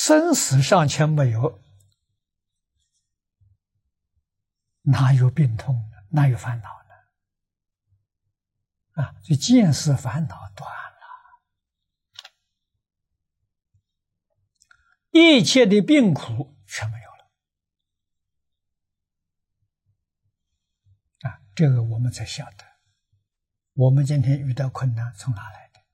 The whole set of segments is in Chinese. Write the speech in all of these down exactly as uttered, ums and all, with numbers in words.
生死尚且没有，哪有病痛呢？哪有烦恼呢？啊，所以见思烦恼断了，一切的病苦全没有了。啊，这个我们才晓得，我们今天遇到困难从哪来的？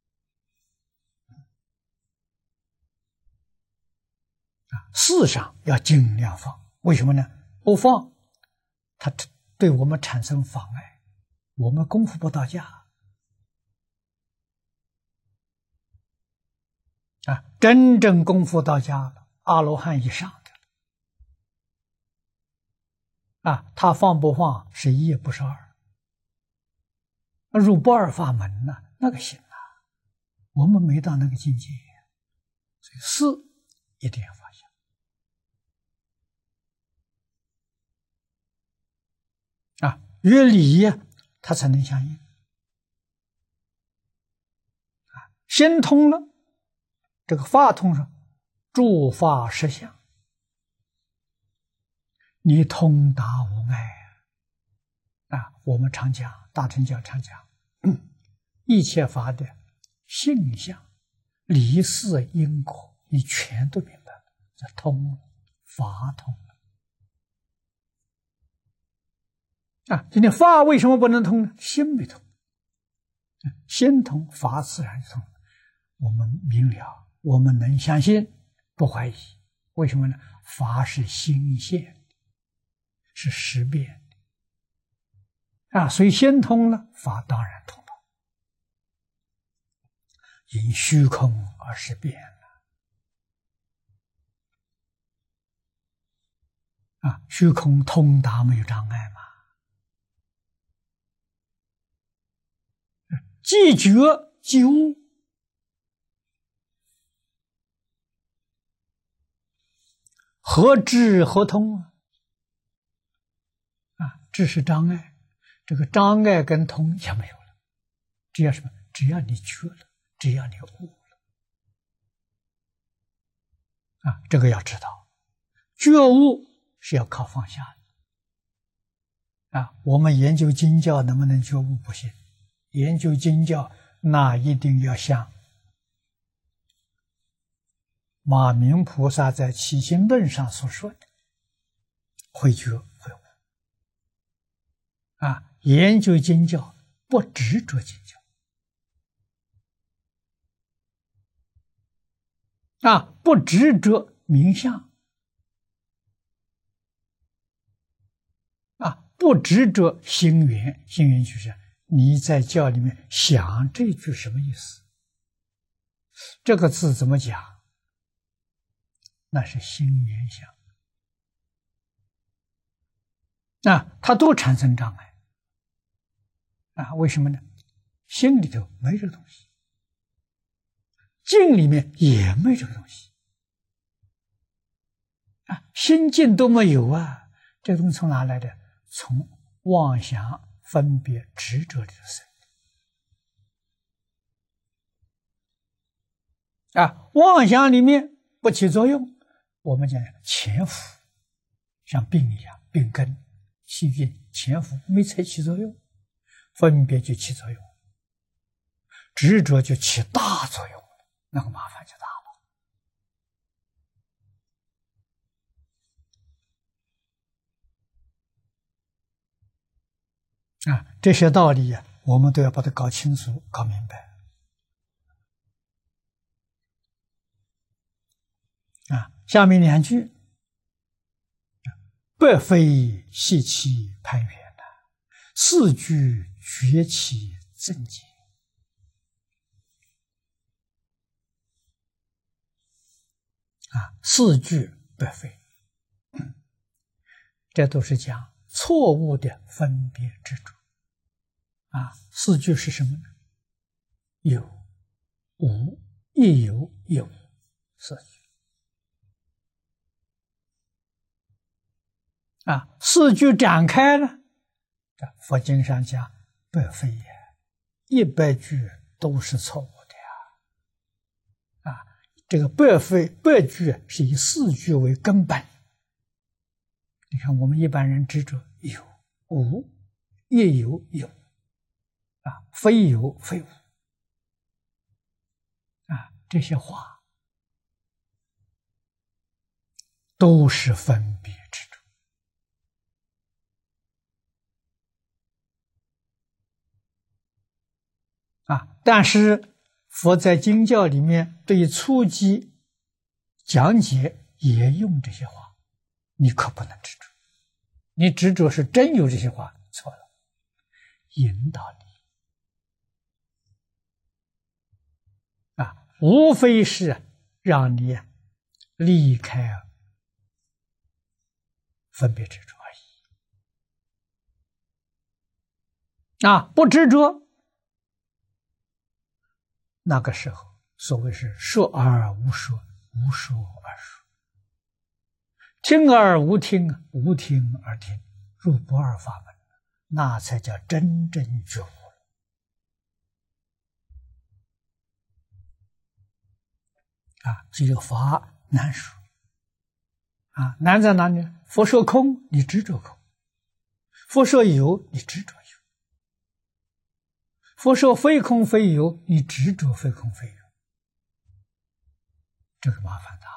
啊，事上要尽量放，为什么呢？不放，它对我们产生妨碍，我们功夫不到家。啊，真正功夫到家了，阿罗汉以上的了，啊，他放不放是一也不是二，入不二法门呢，那个行啊，我们没到那个境界，所以事一定要放下。啊，与理它才能相应。啊，心通了，这个法通上，诸法实相，你通达无碍啊！啊，我们常讲，大乘教常讲，嗯，一切法的性相、理事、因果，你全都明白了，这通了，法通了。啊，今天法为什么不能通呢？心没通，心通，法自然通。我们明了，我们能相信，不怀疑。为什么呢？法是心现的，是识变的啊，所以心通了，法当然通了。因虚空而识变了啊，虚空通达，没有障碍嘛。即觉即悟，何知何通啊？啊，知是障碍，这个障碍跟通也没有了。只要什么？只要你觉了，只要你悟了。啊，这个要知道，觉悟是要靠放下的。啊，我们研究经教能不能觉悟不行？研究经教，那一定要像马明菩萨在《起心论》上所说的，会觉会悟。啊，研究经教不执着经教，啊，不执着名相，啊，不执着心缘，心缘就是你在教里面想这句什么意思？这个字怎么讲？那是心缘想。啊，它都产生障碍。啊，为什么呢？心里头没这个东西，境里面也没这个东西。啊，心境都没有啊，这个东西从哪来的？从妄想、分别、执着里头生。啊，妄想里面不起作用，我们讲潜伏，像病一样，病根、细菌潜伏没才起作用，分别就起作用，执着就起大作用，那个麻烦就大了。啊，这些道理呀、啊，我们都要把它搞清楚、搞明白。啊，下面两句，百非细气攀缘呐，四句崛起正解。啊，四句百非，嗯，这都是讲错误的分别执着。啊，四句是什么呢？有、无、亦有、亦无，四句。啊，四句展开了，佛经上讲百非也，一百句都是错误的呀。啊， 这个百非百句是以四句为根本。你看我们一般人执着有无，亦有有，啊，非有非无，啊，这些话都是分别执着。啊，但是佛在经教里面对初级讲解也用这些话，你可不能执着。你执着是真有这些话，错了，引导你啊，无非是让你离开分别执着而已啊，不执着。那个时候，所谓是说而无说，无说而说；听而无听，无听而听，入不二法门，那才叫真正觉悟了。啊，这个法难说啊，难在哪里？佛说空，你执着空；佛说有，你执着有。佛说非空非有，你执着非空非有，这个麻烦大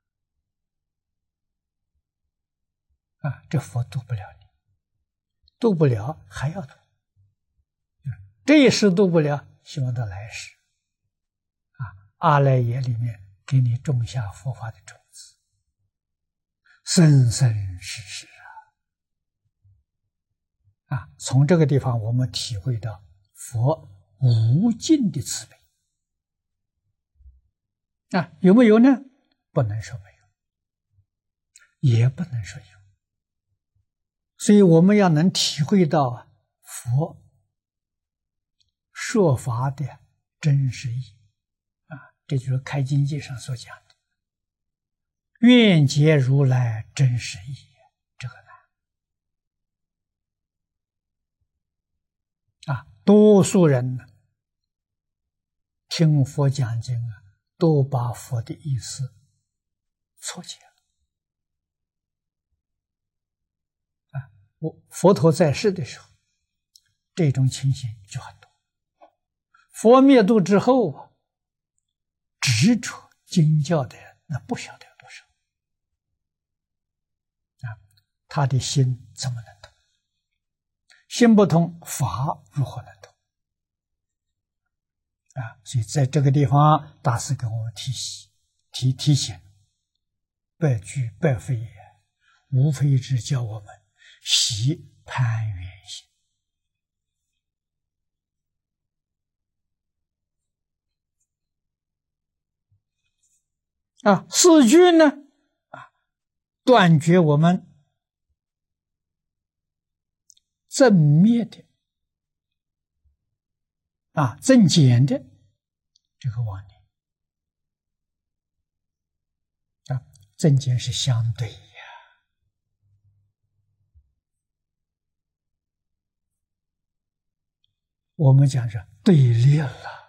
了啊！这佛渡不了你，渡不了还要渡，这一世渡不了，希望到来世啊，阿赖耶里面给你种下佛法的种子，生生世世啊！啊，从这个地方我们体会到佛无尽的慈悲啊，有没有呢？不能说没有，也不能说有。所以我们要能体会到佛说法的真实意啊，这就是开经记上所讲的“愿解如来真实意”，这个难啊。多数人呢，听佛讲经啊，都把佛的意思错解了啊。我佛陀在世的时候，这种情形就很多。佛灭度之后，执着经教的人那不晓得有多少啊，他的心怎么能通？心不通，法如何能通？啊，所以在这个地方，大师给我们提醒、提提醒：百句百非也，无非是教我们习攀缘心。啊，四句呢，啊，断绝我们正灭的啊，增减的这个妄念啊，增减是相对呀。我们讲是对立了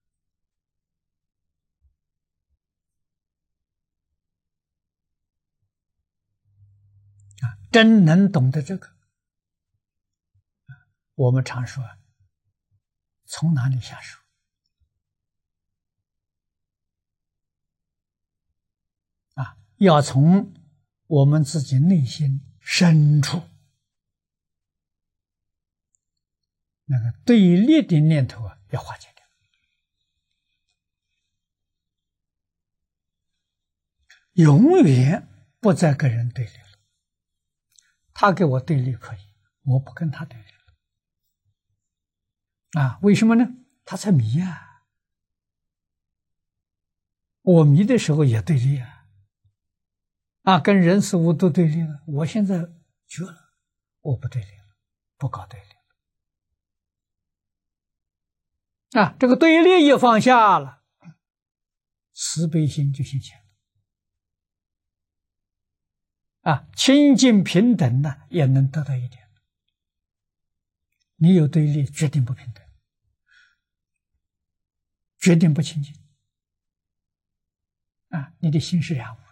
啊，真能懂得这个，我们常说，从哪里下手？啊，要从我们自己内心深处那个对立的念头啊，要化解掉。永远不再跟人对立了。他跟我对立可以，我不跟他对立了。啊，为什么呢？他才迷啊！我迷的时候也对立啊。啊，跟人事物都对立了。我现在觉了，我不对立了，不搞对立了。啊，这个对立也放下了，慈悲心就现前了。啊，清净平等呢，也能得到一点。你有对立，决定不平等，决定不清净。 啊，你的心是染污。